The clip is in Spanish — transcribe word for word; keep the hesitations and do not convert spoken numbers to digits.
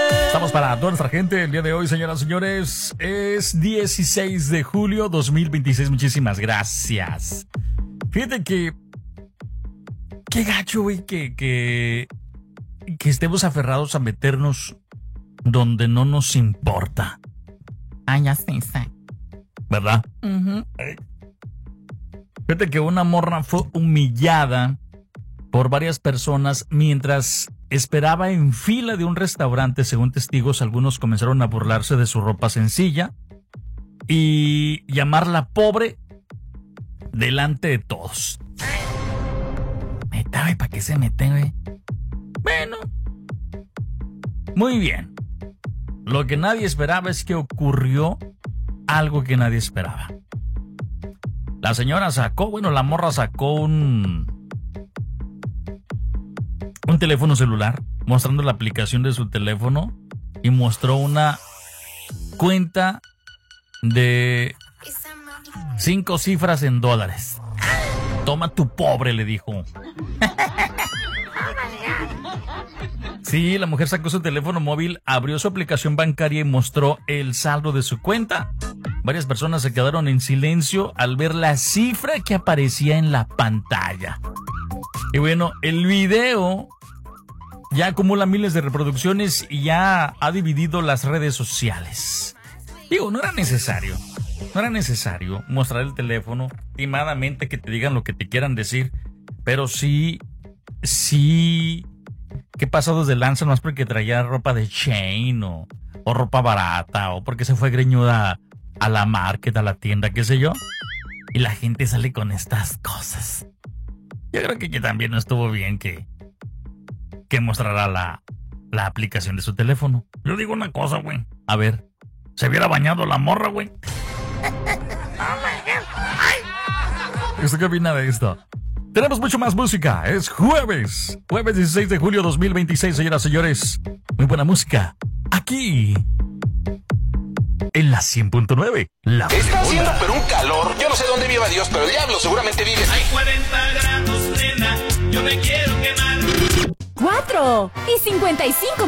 Estamos para toda nuestra gente el día de hoy, señoras y señores. Es dieciséis de julio dos mil veintiséis. Muchísimas gracias. Fíjate que... Qué gacho, güey, que, que... Que estemos aferrados a meternos donde no nos importa. Ah, ya sí, sí. ¿Verdad? Uh-huh. Fíjate que una morra fue humillada por varias personas mientras esperaba en fila de un restaurante. Según testigos, algunos comenzaron a burlarse de su ropa sencilla y llamarla pobre delante de todos. Meta, güey, ¿para qué se meten, güey? Bueno, muy bien. Lo que nadie esperaba es que ocurrió algo que nadie esperaba. La señora sacó, bueno, la morra sacó un... un teléfono celular, mostrando la aplicación de su teléfono y mostró una cuenta de cinco cifras en dólares. Toma tu pobre, le dijo. Sí, la mujer sacó su teléfono móvil, abrió su aplicación bancaria y mostró el saldo de su cuenta. Varias personas se quedaron en silencio al ver la cifra que aparecía en la pantalla. Y bueno, el video ya acumula miles de reproducciones y ya ha dividido las redes sociales. Digo, no era necesario. No era necesario mostrar el teléfono, timadamente que te digan lo que te quieran decir. Pero sí, sí, ¿qué pasados de lanza? No es porque traía ropa de Shein o, o ropa barata o porque se fue greñuda a la market, a la tienda, qué sé yo. Y la gente sale con estas cosas. Yo creo que, que también no estuvo bien que, que mostrara la, la aplicación de su teléfono. Yo digo una cosa, güey. A ver, se hubiera bañado la morra, güey. ¿Usted qué opina de esto? Tenemos mucho más música. Es jueves. Jueves dieciséis de julio dos mil veintiséis, señoras y señores. Muy buena música. Aquí. En la cien punto nueve. La Está haciendo pero un calor. Yo no sé dónde viva Dios, pero el diablo seguramente vive. Hay cuarenta grados, nena. Yo me quiero quemar. Cuatro y cincuenta y cinco